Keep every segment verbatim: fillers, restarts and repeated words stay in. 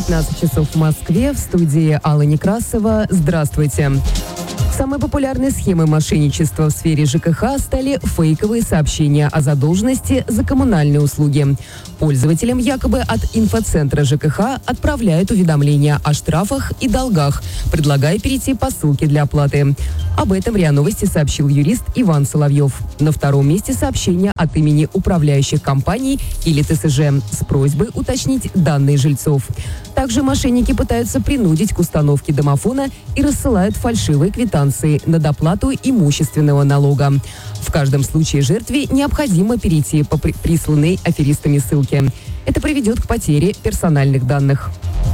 пятнадцать часов в Москве. В студии Алла Некрасова. Здравствуйте. Самой популярной схемой мошенничества в сфере ЖКХ стали фейковые сообщения о задолженности за коммунальные услуги. Пользователям якобы от инфоцентра ЖКХ отправляют уведомления о штрафах и долгах, предлагая перейти по ссылке для оплаты. Об этом РИА Новости сообщил юрист Иван Соловьев. На втором месте сообщение от имени управляющих компаний или ТСЖ с просьбой уточнить данные жильцов. Также мошенники пытаются принудить к установке домофона и рассылают фальшивые квитанции на доплату имущественного налога. В каждом случае жертве необходимо перейти по при- присланной аферистами ссылке. Это приведет к потере персональных данных.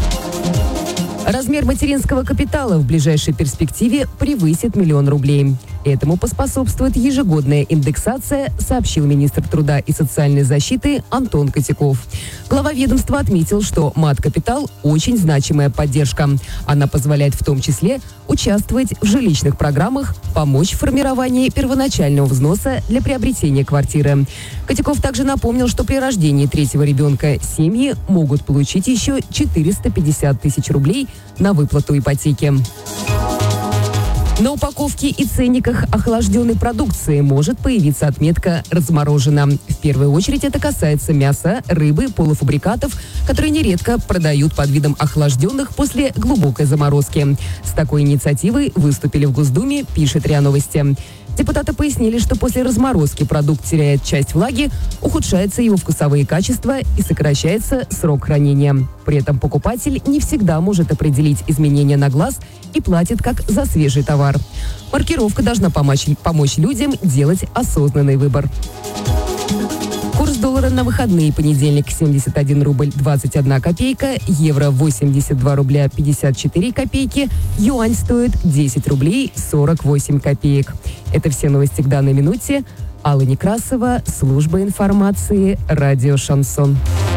Размер материнского капитала в ближайшей перспективе превысит миллион рублей. Этому поспособствует ежегодная индексация, сообщил министр труда и социальной защиты Антон Котяков. Глава ведомства отметил, что мат-капитал – очень значимая поддержка. Она позволяет в том числе участвовать в жилищных программах, помочь в формировании первоначального взноса для приобретения квартиры. Котяков также напомнил, что при рождении третьего ребенка семьи могут получить еще четыреста пятьдесят тысяч рублей на выплату ипотеки. На упаковке и ценниках охлажденной продукции может появиться отметка «разморожено». В первую очередь это касается мяса, рыбы, полуфабрикатов, которые нередко продают под видом охлажденных после глубокой заморозки. С такой инициативой выступили в Госдуме, пишет РИА Новости. Депутаты пояснили, что после разморозки продукт теряет часть влаги, ухудшаются его вкусовые качества и сокращается срок хранения. При этом покупатель не всегда может определить изменения на глаз и платит как за свежий товар. Маркировка должна помочь, помочь людям делать осознанный выбор. Курс доллара на выходные: понедельник семьдесят один рубль двадцать одна копейка, евро восемьдесят два рубля пятьдесят четыре копейки, юань стоит десять рублей сорок восемь копеек. Это все новости к данной минуте. Алла Некрасова, служба информации, радио «Шансон».